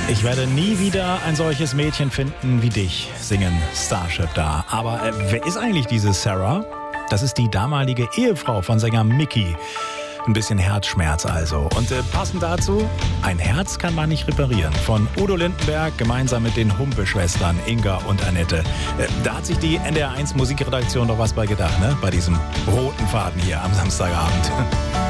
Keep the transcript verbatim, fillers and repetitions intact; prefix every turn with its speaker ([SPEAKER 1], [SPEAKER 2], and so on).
[SPEAKER 1] Ich werde nie wieder ein solches Mädchen finden wie dich, singen Starship da. Aber äh, wer ist eigentlich diese Sarah? Das ist die damalige Ehefrau von Sänger Mickey. Ein bisschen Herzschmerz also. Und äh, passend dazu, ein Herz kann man nicht reparieren. Von Udo Lindenberg gemeinsam mit den Humpe-Schwestern Inga und Annette. Äh, da hat sich die N D R eins Musikredaktion doch was bei gedacht, ne? Bei diesem roten Faden hier am Samstagabend.